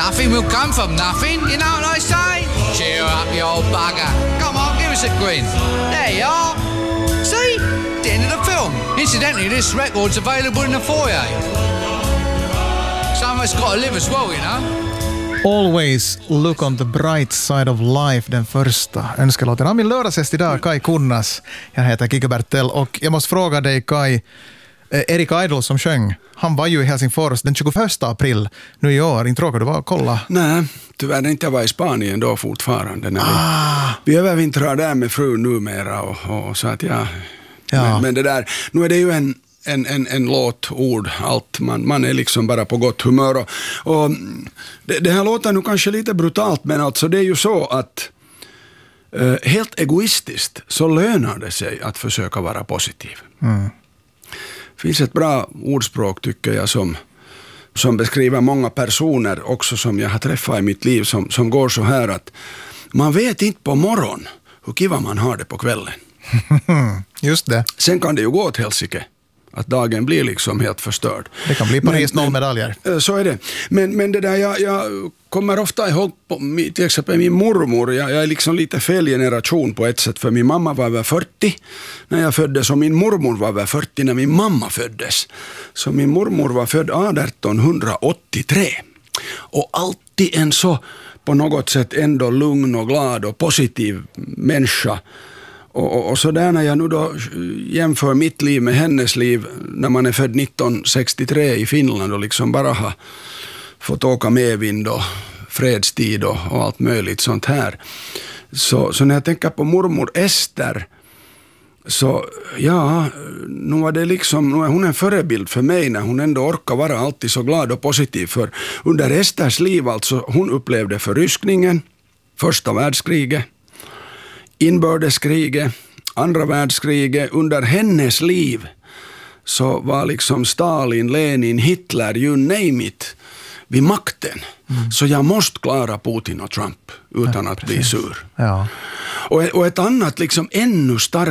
Nothing will come from nothing, you know what I say? Cheer up, you old bugger. Come on, give us a grin. There you are. See? The end of the film. Incidentally, this record's available in the foyer. Someone's got to live as well, you know. Always look on the bright side of life, den första önskelåten. Ja, min lördagsgäst idag, Kai Kunnas. Jag heter Kikki Bertel och jag måste fråga dig, Kai, Erik Idle som sjöng, han var ju i Helsingfors den 21 april nu i år. Inte råkar du bara kolla? Nej, tyvärr inte jag var i Spanien då fortfarande. När vi övervintrar där med fru numera och så att jag... Ja. Men det där, nu är det ju en låtord, allt. Man är liksom bara på gott humör. Och det här låter nu kanske lite brutalt, men alltså det är ju så att helt egoistiskt så lönar det sig att försöka vara positiv. Det finns ett bra ordspråk tycker jag som beskriver många personer också som jag har träffat i mitt liv som går så här att man vet inte på morgon hur kiva man har det på kvällen. Just det. Sen kan det ju gå åt helsike att dagen blir liksom helt förstörd. Det kan bli Paris 0 medaljer. Så är det. Men det där, jag kommer ofta ihåg på, till exempel min mormor. Jag är liksom lite fel generation på ett sätt. För min mamma var över 40 när jag föddes och min mormor var över 40 när min mamma föddes. Så min mormor var född 1883. Och alltid en så på något sätt ändå lugn och glad och positiv människa. Och så där när jag nu då jämför mitt liv med hennes liv när man är född 1963 i Finland och liksom bara har fått åka medvind och fredstid och allt möjligt sånt här. Så när jag tänker på mormor Ester så ja, nu var det liksom, nu är hon en förebild för mig när hon ändå orkar vara alltid så glad och positiv. För under Esters liv alltså, hon upplevde förryskningen, första världskriget, inbördeskriget, andra världskriget. Under hennes liv så var liksom Stalin, Lenin, Hitler, you name it, vid makten. Så jag måste klara Putin och Trump utan att bli sur. Ja. Och ett annat liksom ännu starkare